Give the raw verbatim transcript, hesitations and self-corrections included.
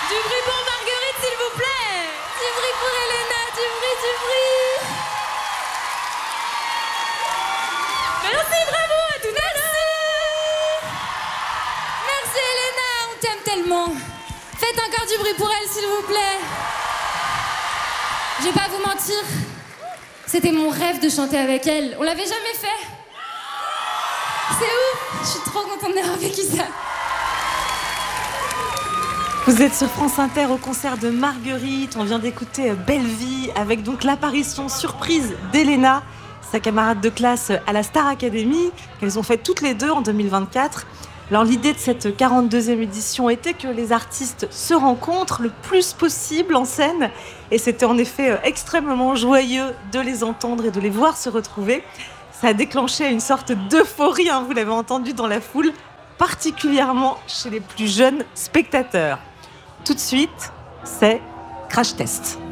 Du bruit pour Marguerite, s'il vous plaît. Du bruit pour Elena, du bruit, du bruit. Merci, bravo à toutes. Merci. Merci Elena, on t'aime tellement. Faites encore du bruit pour elle, s'il vous plaît. Je vais pas vous mentir, c'était mon rêve de chanter avec elle. On l'avait jamais fait. C'est ouf, je suis trop contente d'avoir vécu ça. Vous êtes sur France Inter au concert de Marguerite. On vient d'écouter Belle Vie avec donc l'apparition surprise d'Elena, sa camarade de classe à la Star Academy, qu'elles ont fait toutes les deux en deux mille vingt-quatre. Alors l'idée de cette quarante-deuxième édition était que les artistes se rencontrent le plus possible en scène, et c'était en effet extrêmement joyeux de les entendre et de les voir se retrouver. Ça a déclenché une sorte d'euphorie, hein, vous l'avez entendu dans la foule, particulièrement chez les plus jeunes spectateurs. Tout de suite, c'est Crash Test.